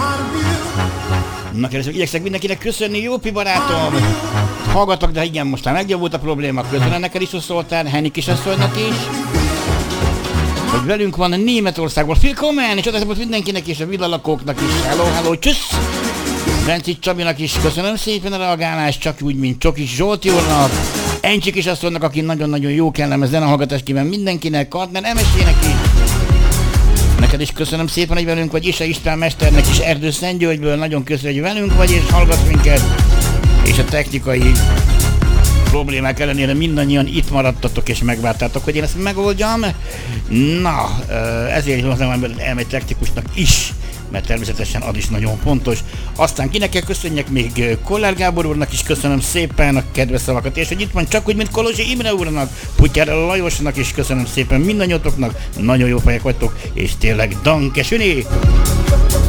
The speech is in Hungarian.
Na kérdezem, igyekszek mindenkinek köszönni, Jópi barátom! Hallgatok, de igen, most már megjavult a probléma, köszönöm neked is, hogy szóltál, Henny kisasszonynak is. Hogy velünk van Németországból, Willkommen, és ott mindenkinek és a villalakóknak is, hello, csüssz! Bencik Csabinak is köszönöm szépen a reagálást, csak úgy, mint Csokis Zsolti úrnak, Encsik is azt mondnak, aki nagyon-nagyon jó kellemes zenehallgatást kíván mindenkinek, Kartner Emesének is. Neked is köszönöm szépen, hogy velünk vagy, Isa István mesternek is Erdőszentgyörgyből, nagyon köszönöm, hogy velünk vagy és hallgatsz minket, és a technikai problémák ellenére mindannyian itt maradtatok és megvártátok, hogy én ezt megoldjam. Na, ezért hozzám elmegy technikusnak is, mert természetesen az is nagyon fontos. Aztán kinek kell köszönjek még Kollár Gábor úrnak is köszönöm szépen a kedves szavakat, és hogy itt van csak úgy, mint Kolozsi Imre úrnak, Putyár Lajosnak is köszönöm szépen mindannyiatoknak, nagyon jó fejek vagytok, és tényleg danke schöni!